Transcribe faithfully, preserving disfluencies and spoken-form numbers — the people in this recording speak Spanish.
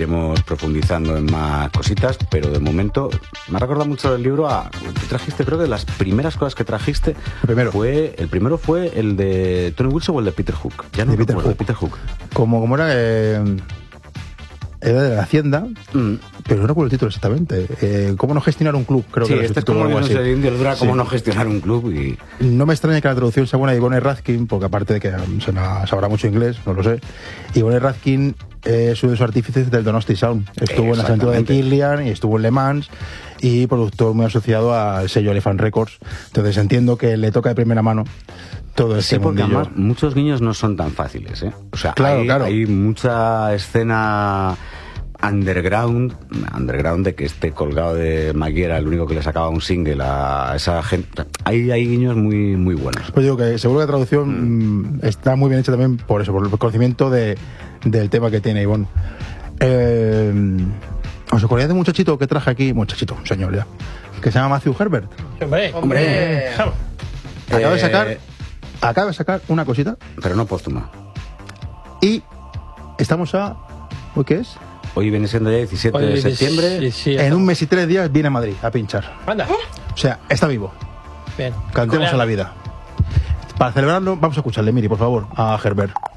iremos profundizando en más cositas, pero de momento me ha recordado mucho el libro a... Tú trajiste, creo que de las primeras cosas que trajiste... Primero. Fue, el primero fue el de Tony Wilson o el de Peter Hook. Ya no de Peter recuerdo, Hook. de Peter Hook. Como, como era... Eh, era de la Hacienda, Mm. pero no recuerdo el título exactamente. Eh, ¿Cómo no gestionar un club? Creo Sí, que era este su es título, como algo el así. de Indio Dura, cómo Sí. no gestionar un club y... No me extraña que la traducción sea buena de Ivone Radkin, porque aparte de que se na- sabrá mucho inglés, no lo sé. Ivone Radkin es uno de los artífices del Donosti Sound. Estuvo en la aventura de Exactamente. Killian y estuvo en Le Mans y productor muy asociado al sello Elephant Records. Entonces entiendo que le toca de primera mano todo este Sí, porque mundillo. además muchos guiños no son tan fáciles, ¿eh? O sea, Claro, hay, claro. hay mucha escena underground, underground de que esté colgado de Maguera, el único que le sacaba un single a esa gente. Hay, hay guiños muy, muy buenos. Pues digo que seguro que la traducción mm, está muy bien hecha también por eso, por el conocimiento de, del tema que tiene Ivonne. Eh, ¿Os acordáis de un muchachito que traje aquí? Muchachito, un señor ya. Que se llama Matthew Herbert. Hombre, Hombre. Acaba de Eh, sacar, acaba de sacar una cosita Pero no póstuma. y estamos a... ¿hoy qué es? Hoy viene siendo ya diecisiete Oye, de septiembre. Sí, sí, En un mes y tres días viene a Madrid a pinchar. Anda. O sea, está vivo. Bien. Cantemos a la vida. Para celebrarlo, vamos a escucharle, Miri, por favor, a Herbert.